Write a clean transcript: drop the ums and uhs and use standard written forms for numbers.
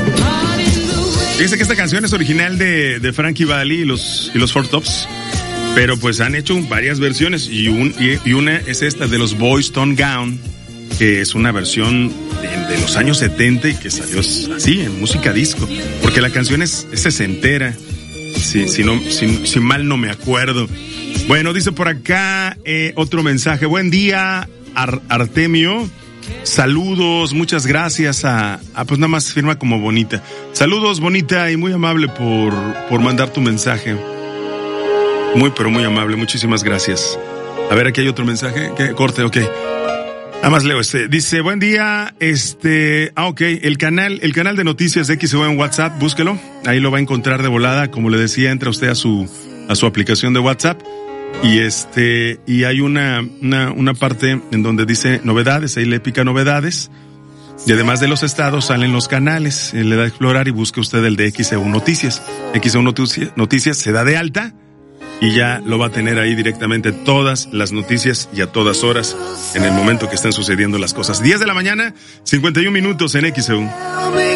Fíjense que esta canción es original de Frankie Valli y los Four Tops, pero pues han hecho varias versiones y una es esta de los Boys Gone Down, que es una versión de los años 70 y que salió así en música disco, porque la canción es sesentera, si mal no me acuerdo. Bueno, dice por acá otro mensaje. Buen día, Artemio. Saludos, muchas gracias pues nada más firma como Bonita. Saludos, Bonita, y muy amable por mandar tu mensaje. Pero muy amable, muchísimas gracias. A ver, aquí hay otro mensaje. ¿Qué? Corte, ok. Nada más leo dice, buen día, ok, el canal de noticias de XEU en WhatsApp, búsquelo, ahí lo va a encontrar de volada, como le decía, entra usted a su aplicación de WhatsApp, y hay una parte en donde dice novedades, ahí le pica novedades, y además de los estados salen los canales, le da a explorar y busca usted el de XEU Noticias. XEU Noticias se da de alta, y ya lo va a tener ahí directamente todas las noticias y a todas horas en el momento que estén sucediendo las cosas. 10 de la mañana, 51 minutos en XEU.